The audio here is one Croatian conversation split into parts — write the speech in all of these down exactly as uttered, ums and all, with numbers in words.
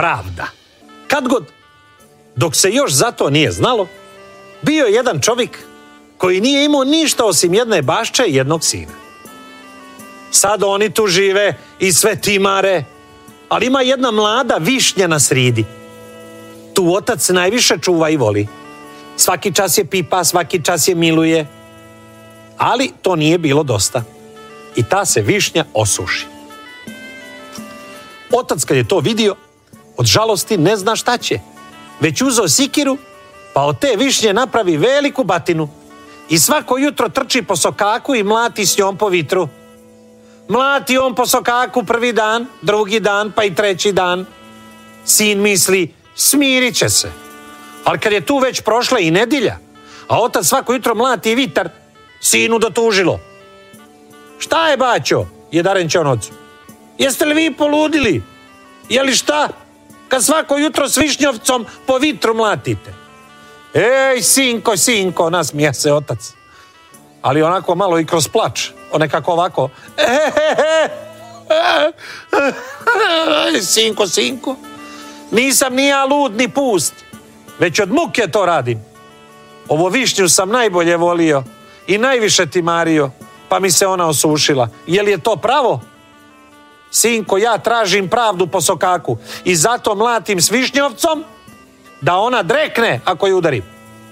pravda. Kad god, dok se još za to nije znalo, bio je jedan čovjek koji nije imao ništa osim jedne bašče i jednog sina. Sad oni tu žive i sve timare, ali ima jedna mlada višnja na sridi. Tu otac najviše čuva i voli. Svaki čas je pipa, svaki čas je miluje. Ali to nije bilo dosta. I ta se višnja osuši. Otac kad je to vidio, od žalosti ne zna šta će. Već uzeo sikiru, pa od te višnje napravi veliku batinu. I svako jutro trči po sokaku i mlati s njom po vitru. Mlati on po sokaku prvi dan, drugi dan, pa i treći dan. Sin misli, smirit će se. Ali kad je tu već prošla i nedjelja, a otac svako jutro mlati vitar, sinu dotužilo. Šta je, baćo? Je darenče on ocu. Jeste li vi poludili? Je li šta? Kad svako jutro s višnjovcom po vitru mlatite. Ej, sinko, sinko, nasmija se otac. Ali onako malo i kroz plač. On nekako ovako. Sinko, sinko. Nisam ni ja lud ni pust. Već od muke to radim. Ovo višnju sam najbolje volio i najviše timario, pa mi se ona osušila. Je li je to pravo? Sinko, ja tražim pravdu po sokaku i zato mlatim s višnjovcom da ona drekne ako ju udarim.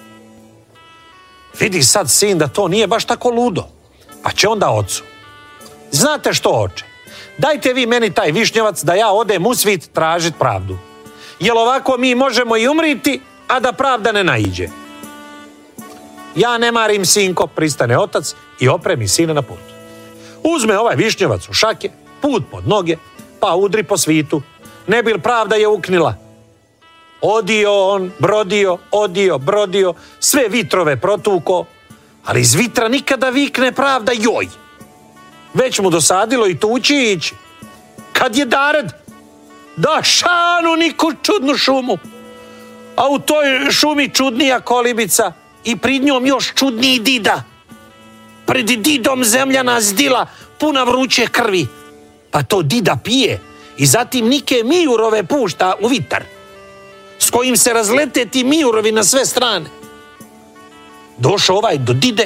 Vidi sad sin da to nije baš tako ludo, pa će onda ocu. Znate što, oče? Dajte vi meni taj višnjovac da ja odem u svit tražit pravdu. Jel ovako mi možemo i umriti, a da pravda ne naiđe? Ja ne marim, sinko, pristane otac i opremi sina na put. Uzme ovaj višnjovac u šake, put pod noge, pa udri po svitu. Ne bil pravda je uknila. Odio on, brodio, odio, brodio, sve vitrove protuko, ali iz vitra nikada vikne pravda joj. Već mu dosadilo i tući ići. Kad je dared, da šanu niku čudnu šumu, a u toj šumi čudnija kolibica i prid njom još čudniji dida. Pred didom zemljana zdila puna vruće krvi, pa to dida pije i zatim nike mijurove pušta u vitar, s kojim se razlete ti mijurovi na sve strane. Došao ovaj do dide,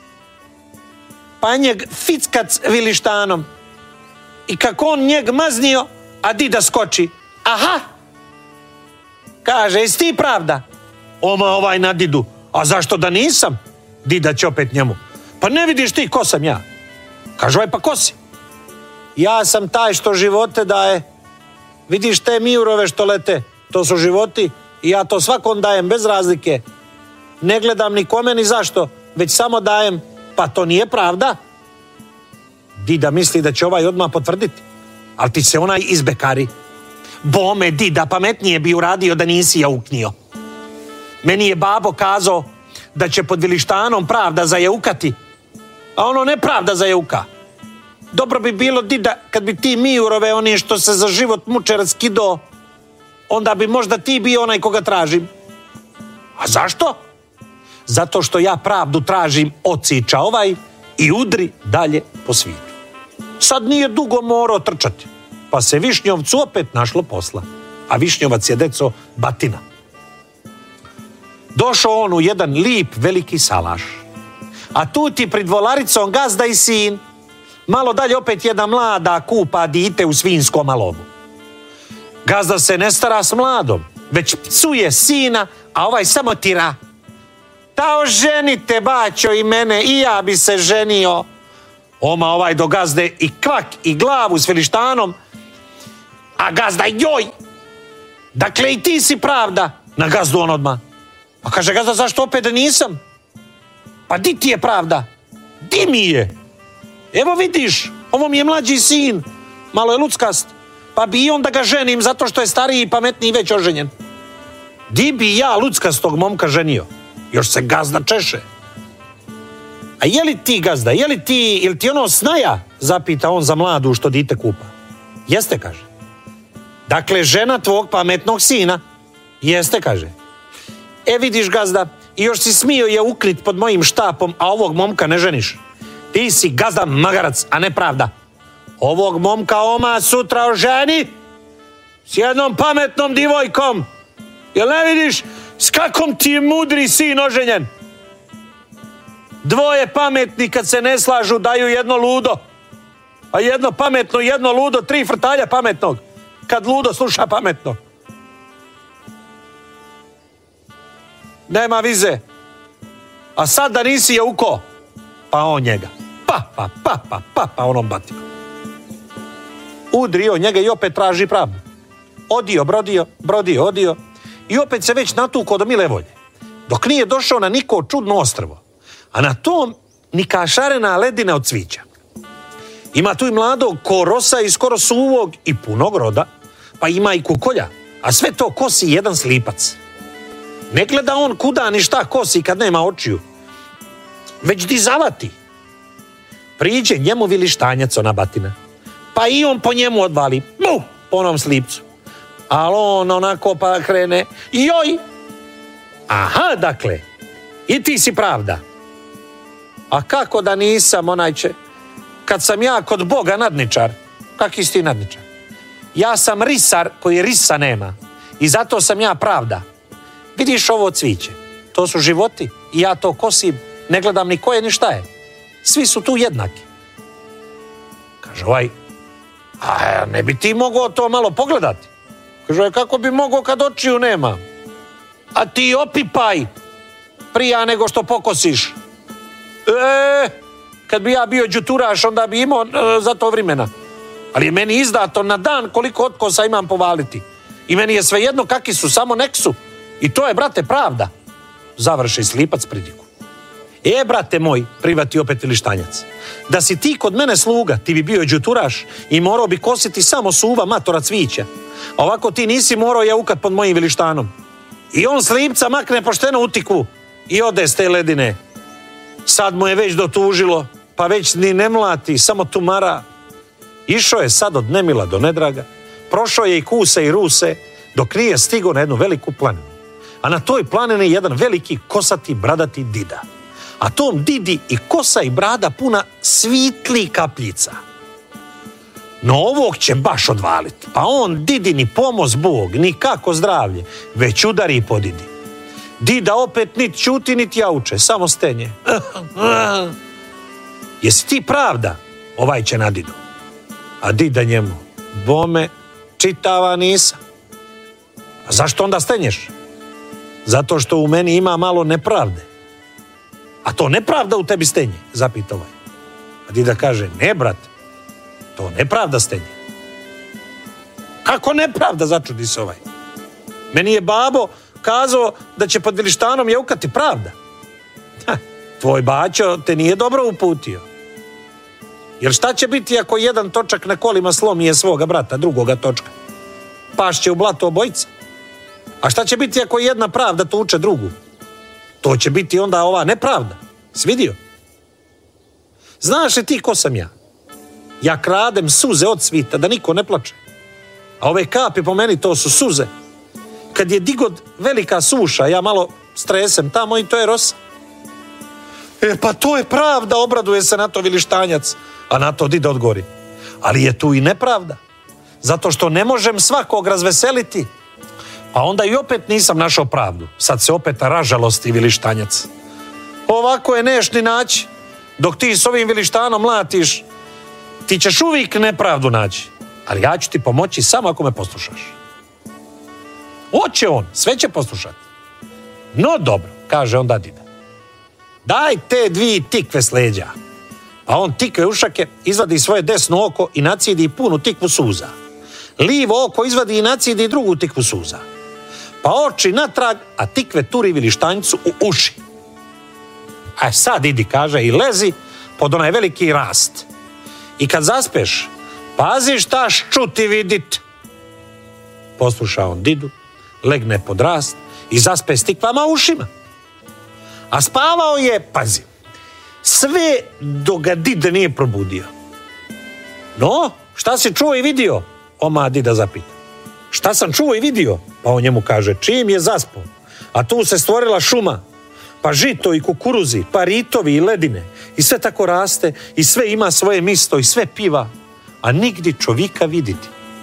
pa njeg fickac vilištanom. I kako on njeg maznio, a dida skoči. Aha! Kaže, jesi ti pravda? Oma ovaj na didu. A zašto da nisam? Dida će opet njemu. Pa ne vidiš ti ko sam ja? Kaže ovaj, pa ko si? Ja sam taj što živote daje. Vidiš te mijurove što lete? To su životi i ja to svakom dajem bez razlike. Ne gledam ni kome ni zašto, već samo dajem. Pa to nije pravda? Dida misli da će ovaj odmah potvrditi, ali ti se onaj izbekari. Bome, dida, pametnije bi uradio da nisi jauknio. Meni je babo kazao da će pod vilištanom pravda zajaukati, a ono ne pravda zajauka. Dobro bi bilo, dida, kad bi ti mijurove, oni što se za život muče, raskido, onda bi možda ti bio onaj koga tražim. A zašto? Zato što ja pravdu tražim, ociča ovaj i udri dalje po svijetu. Sad nije dugo morao trčati, pa se višnjovcu opet našlo posla. A višnjovac je, deco, batina. Došao on u jedan lip veliki salaš. A tu ti pred volaricom gazda i sin. Malo dalje opet jedna mlada kupa dite u svinskom alovu. Gazda se ne stara s mladom, već psuje sina, a ovaj samo tira. Ta oženite, baćo, i mene, i ja bi se ženio. Oma ovaj do gazde i kvak i glavu s vilištanom, a gazda joj. Dakle, i ti si pravda. Na gazdu on odmah. Pa kaže gazda, zašto opet da nisam? Pa di ti je pravda? Di mi je? Evo vidiš, ovo mi je mlađi sin, malo je luckast, pa bi i on da ga ženim zato što je stariji i pametniji već oženjen. Di bi ja luckastog momka ženio? Još se gazda češe. A je li ti, gazda, je li ti, ili ti ono snaja? Zapita on za mladu što dite kupa. Jeste, kaže. Dakle, žena tvog pametnog sina. Jeste, kaže. E vidiš, gazda, i još si smio je ukrit pod mojim štapom, a ovog momka ne ženiš. Ti si, gazda, magarac, a ne pravda. Ovog momka oma sutra oženi s jednom pametnom divojkom. Jel ne vidiš s kakom ti je mudri sin oženjen? Dvoje pametni kad se ne slažu daju jedno ludo. A jedno pametno, jedno ludo, tri frtalja pametnog. Kad ludo sluša pametno. Nema vize. A sad da nisi je uko, pa on njega. Pa, pa, pa, pa, pa, pa onom batio. Udrio njega i opet traži pravdu. Odio, brodio, brodio, odio. I opet se već natukao do mile volje. Dok nije došao na niko čudno ostrvo. A na tom ni kašarena ledina od cvića. Ima tu i mladog korosa i skoro suvog i punog roda, pa ima i kukolja, a sve to kosi jedan slipac. Ne gleda on kuda ni šta kosi kad nema očiju, već di zavati. Priđe njemu vilištanjac ona batina, pa i on po njemu odvali, mu, po onom slipcu. Ali on onako pa krene, joj! Aha, dakle, i ti si pravda. A kako da nisam, onajče, kad sam ja kod Boga nadničar? Kaki si ti nadničar? Ja sam risar koji risa nema i zato sam ja pravda. Vidiš ovo cviće, to su životi i ja to kosim, ne gledam ni ko je ni šta je. Svi su tu jednaki. Kaže ovaj, a ne bi ti mogao to malo pogledati? Kaže ovaj, kako bi mogao kad očiju nema? A ti opipaj prija nego što pokosiš. E, kad bi ja bio đuturaš, onda bi imao e, za to vremena. Ali je meni izdato na dan koliko otkosa imam povaliti. I meni je svejedno kakvi su, samo nek su. I to je, brate, pravda. Završi slipac pridiku. E, brate moj, privati opet vilištanjac, da si ti kod mene sluga, ti bi bio đuturaš i morao bi kositi samo suva matora cvića. A ovako ti nisi morao jaukat pod mojim vilištanom. I on slipca makne pošteno u tikvu i ode s te ledine. Sad mu je već dotužilo, pa već ni ne mlati, samo tumara. Išao je sad od nemila do nedraga, prošao je i kuse i ruse, dok nije stigo na jednu veliku planinu. A na toj planini je jedan veliki kosati bradati dida. A tom didi i kosa i brada puna svitli kapljica. No ovog će baš odvaliti, pa on didi ni pomoz Bog, ni kako zdravlje, već udari po didi. Dida opet nit ćuti, nit jauče, samo stenje. Jesi ti pravda? Ovaj će na didu. A dida njemu, bome, čitava nisam. A zašto onda stenješ? Zato što u meni ima malo nepravde. A to nepravda u tebi stenje, zapita ovaj. A dida kaže, ne brate, to nepravda stenje. Kako nepravda, začudi se ovaj. Meni je babo kazao da će pod vilištanom jaukati pravda. Ha, tvoj bačo te nije dobro uputio. Jer šta će biti ako jedan točak na kolima slomije svoga brata, drugoga točka? Pašće u blato obojica. A šta će biti ako jedna pravda tuče drugu? To će biti onda ova nepravda. Svidio? Znaš li ti ko sam ja? Ja kradem suze od svita da niko ne plače. A ove kapi po meni to su suze. Kad je digod velika suša, ja malo stresem tamo i to je rosa. E pa to je pravda, obraduje se na to vilištanjac. A na to dida odgovori. Ali je tu i nepravda. Zato što ne možem svakog razveseliti. Pa onda i opet nisam našao pravdu. Sad se opet ražalosti vilištanjac. Ovako je neš ni naći. Dok ti s ovim vilištanom mlatiš, ti ćeš uvijek nepravdu naći. Ali ja ću ti pomoći samo ako me poslušaš. Hoće on, sve će poslušati. No dobro, kaže onda dida. Daj te dvije tikve s leđa. A on tikve ušake, izvadi svoje desno oko i nacidi punu tikvu suza. Livo oko izvadi i nacidi drugu tikvu suza. Pa oči natrag, a tikve turi vilištanjcu u uši. A sad idi, kaže, i lezi pod onaj veliki rast. I kad zaspeš, pazi šta ščuti vidit. Posluša on didu, legne pod rast i zaspe s tikvama u ušima. A spavao je, pazi, sve dok ga dida nije probudio. No, šta si čuo i vidio? Oma dida zapita. Šta sam čuo i vidio? Pa on njemu kaže, čim je zaspao, a tu se stvorila šuma, pa žito i kukuruzi, pa ritovi i ledine, i sve tako raste, i sve ima svoje misto, i sve piva, a nigdje čovjeka viditi.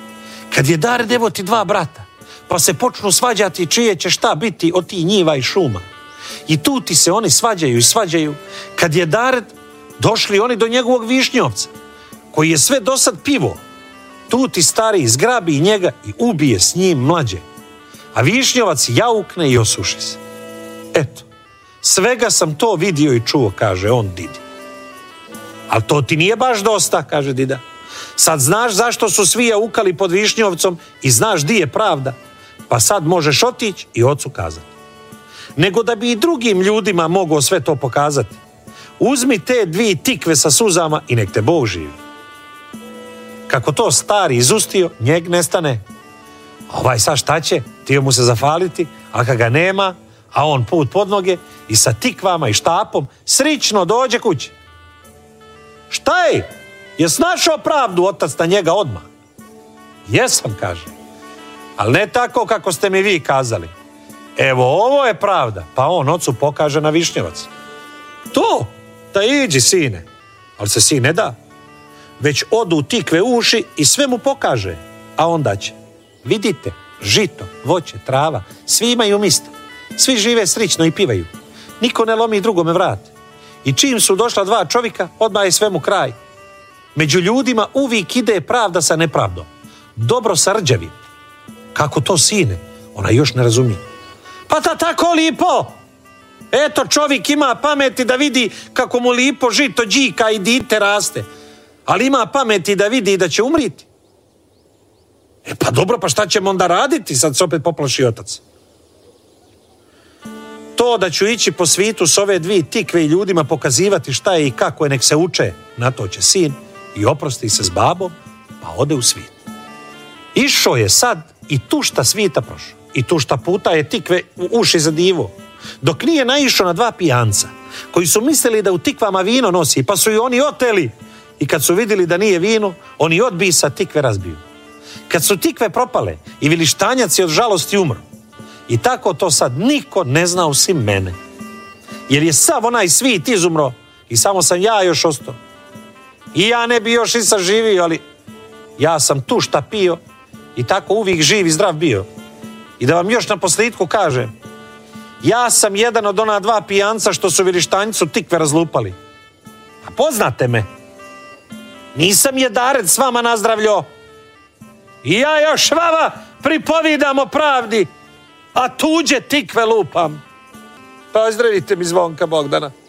Kad je Dared, evo ti dva brata, pa se počnu svađati čije će šta biti od tih njiva i šuma. I tu ti se oni svađaju i svađaju. Kad je Dared, došli oni do njegovog višnjovca, koji je sve dosad pivo. Tu ti stariji zgrabi njega i ubije s njim mlađe. A višnjovac jaukne i osuši se. Eto, svega sam to vidio i čuo, kaže on Didi. Ali to ti nije baš dosta, kaže Dida. Sad znaš zašto su svi jaukali pod višnjovcom i znaš di je pravda, pa sad možeš otići i ocu kazati. Nego da bi i drugim ljudima mogao sve to pokazati, uzmi te dvije tikve sa suzama i nek te Bog živi. Kako to stari izustio, njeg nestane. A ovaj sad šta će? Tio mu se zafaliti, a kad ga nema, a on put pod noge i sa tikvama i štapom srično dođe kući. Šta je? Jes našao pravdu, otac, na njega odmah? Jesam, kaže. Ali ne tako kako ste mi vi kazali. Evo, ovo je pravda. Pa on ocu pokaže na višnjevac. To, da iđi, sine. Ali se sin ne da. Već odu tikve uši i sve mu pokaže. A onda će. Vidite, žito, voće, trava, svi imaju mista. Svi žive srično i pivaju. Niko ne lomi drugome vrat. I čim su došla dva čovjeka, odmah je svemu kraj. Među ljudima uvijek ide pravda sa nepravdom. Dobro sa rđavim. Kako to, sine? Ona još ne razumije. Pa ta tako lipo! Eto, čovjek ima pameti da vidi kako mu lipo žito džika i dite raste. Ali ima pameti da vidi da će umriti. E pa dobro, pa šta ćemo onda raditi? Sad se opet poplaši otac. To da ću ići po svitu s ove dvije tikve i ljudima pokazivati šta je i kako je, nek se uče, na to će sin i oprosti se s babom, pa ode u svit. Išao je sad i tu šta svita prošao. I tu šta puta je tikve u uši za divo. Dok nije naišao na dva pijanca, koji su mislili da u tikvama vino nosi, pa su i oni oteli. I kad su vidjeli da nije vino, oni odbisa tikve razbiju. Kad su tikve propale i vilištanjac je od žalosti umro. I tako to sad niko ne zna osim mene. Jer je sav onaj svit izumro i samo sam ja još ostao. I ja ne bi još i sad živio, ali ja sam tu šta pio i tako uvijek živ i zdrav bio. I da vam još na posljedku kažem, ja sam jedan od ona dva pijanca što su vilištanjcu tikve razlupali. A poznate me? Nisam je Dared s vama nazdravljo. I ja još vama pripovidam o pravdi, a tuđe tikve lupam. Pozdravite mi Zvonka Bogdana.